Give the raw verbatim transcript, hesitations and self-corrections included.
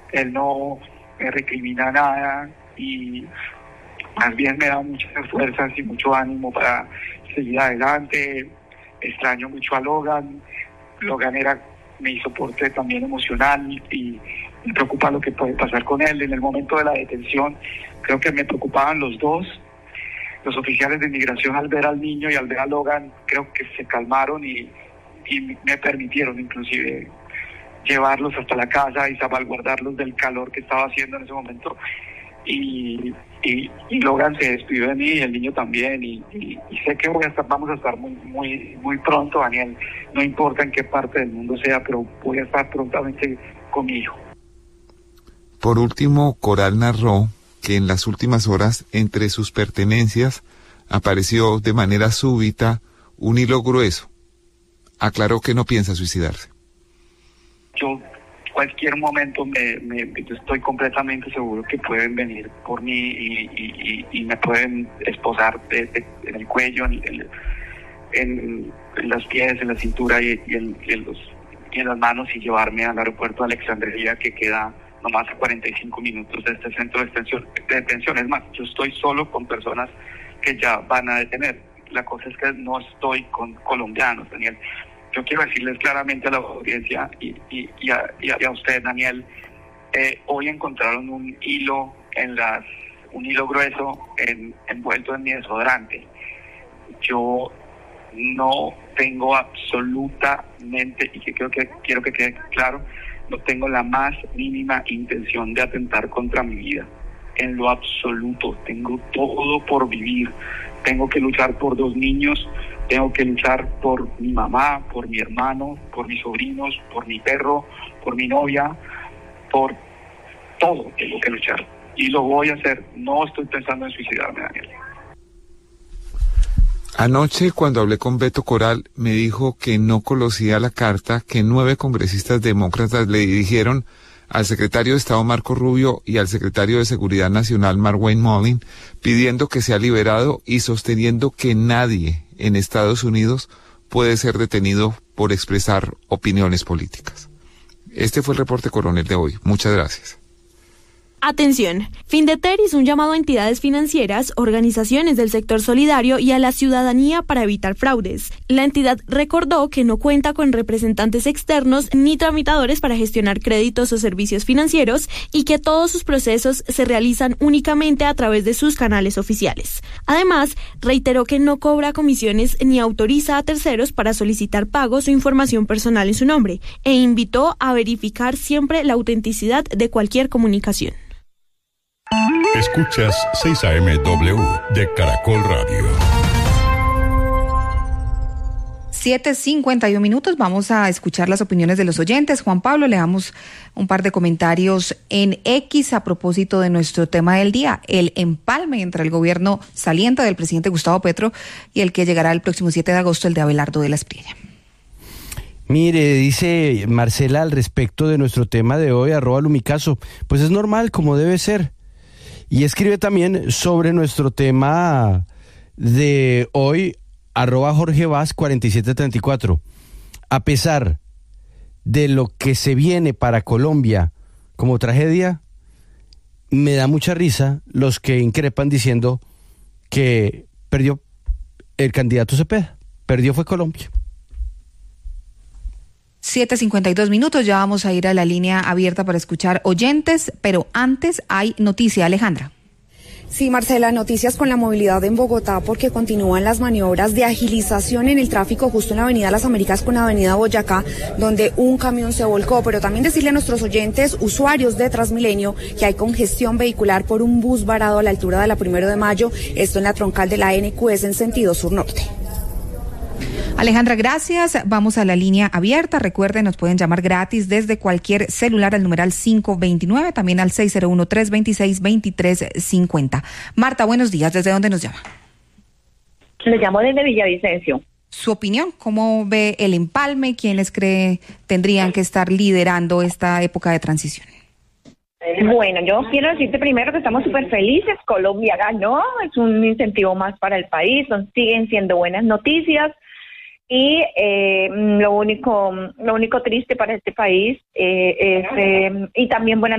él no me recrimina nada y más bien me da muchas fuerzas y mucho ánimo para seguir adelante. Extraño mucho a Logan. Logan era mi soporte también emocional y me preocupa lo que puede pasar con él. En el momento de la detención creo que me preocupaban los dos. Los oficiales de inmigración, al ver al niño y al ver a Logan, creo que se calmaron y, y me permitieron inclusive llevarlos hasta la casa y salvaguardarlos del calor que estaba haciendo en ese momento. Y, y, y Logan se despidió de mí y el niño también. Y, y, y sé que voy a estar, vamos a estar muy, muy, muy pronto, Daniel. No importa en qué parte del mundo sea, pero voy a estar prontamente con mi hijo. Por último, Coral narró que en las últimas horas entre sus pertenencias apareció de manera súbita un hilo grueso. Aclaró que no piensa suicidarse. Yo cualquier momento me, me, yo estoy completamente seguro que pueden venir por mí y, y, y, y me pueden esposar de, de, en el cuello, en, en, en, en los pies, en la cintura y, y, en, y, en los, y en las manos y llevarme al aeropuerto de Alexandria, que queda nomás a cuarenta y cinco minutos de este centro de detención. De detención. Es más, yo estoy solo con personas que ya van a detener. La cosa es que no estoy con colombianos, Daniel. Yo quiero decirles claramente a la audiencia y, y, y, a, y a usted, Daniel, eh, hoy encontraron un hilo en las, un hilo grueso en, envuelto en mi desodorante. Yo no tengo absolutamente, y que creo que quiero que quede claro, no tengo la más mínima intención de atentar contra mi vida. En lo absoluto, tengo todo por vivir. Tengo que luchar por dos niños, tengo que luchar por mi mamá, por mi hermano, por mis sobrinos, por mi perro, por mi novia, por todo tengo que luchar. Y lo voy a hacer. No estoy pensando en suicidarme, Daniel. Anoche, cuando hablé con Beto Coral, me dijo que no conocía la carta que nueve congresistas demócratas le dirigieron al secretario de Estado Marco Rubio y al secretario de Seguridad Nacional Mark Wayne Mullin, pidiendo que sea liberado y sosteniendo que nadie en Estados Unidos puede ser detenido por expresar opiniones políticas. Este fue el reporte coronel de hoy. Muchas gracias. Atención, Findeter hizo un llamado a entidades financieras, organizaciones del sector solidario y a la ciudadanía para evitar fraudes. La entidad recordó que no cuenta con representantes externos ni tramitadores para gestionar créditos o servicios financieros y que todos sus procesos se realizan únicamente a través de sus canales oficiales. Además, reiteró que no cobra comisiones ni autoriza a terceros para solicitar pagos o información personal en su nombre e invitó a verificar siempre la autenticidad de cualquier comunicación. Escuchas seis A M W de Caracol Radio. siete cincuenta y uno minutos, vamos a escuchar las opiniones de los oyentes. Juan Pablo, le damos un par de comentarios en X a propósito de nuestro tema del día, el empalme entre el gobierno saliente del presidente Gustavo Petro y el que llegará el próximo siete de agosto, el de Abelardo de la Espriella. Mire, dice Marcela al respecto de nuestro tema de hoy, arroba Lumicaso, pues es normal, como debe ser. Y escribe también sobre nuestro tema de hoy, arroba Jorge Vaz cuarenta y siete treinta y cuatro. A pesar de lo que se viene para Colombia como tragedia, me da mucha risa los que increpan diciendo que perdió el candidato Cepeda. Perdió fue Colombia. siete cincuenta y dos minutos, ya vamos a ir a la línea abierta para escuchar oyentes, pero antes hay noticia, Alejandra. Sí, Marcela, noticias con la movilidad en Bogotá porque continúan las maniobras de agilización en el tráfico justo en la Avenida Las Américas con Avenida Boyacá, donde un camión se volcó, pero también decirle a nuestros oyentes, usuarios de Transmilenio, que hay congestión vehicular por un bus varado a la altura de la Primero de Mayo, esto en la troncal de la N Q S en sentido sur-norte. Alejandra, gracias. Vamos a la línea abierta. Recuerden, nos pueden llamar gratis desde cualquier celular al numeral cinco veintinueve, también al seis cero uno, tres dos seis, dos tres cinco cero. Marta, buenos días. ¿Desde dónde nos llama? Le llamo desde Villavicencio. Su opinión, ¿cómo ve el empalme? ¿Quiénes cree tendrían que estar liderando esta época de transición? Bueno, yo quiero decirte primero que estamos súper felices. Colombia ganó, es un incentivo más para el país, son, siguen siendo buenas noticias. Y eh, lo único lo único triste para este país eh, es, eh, y también buena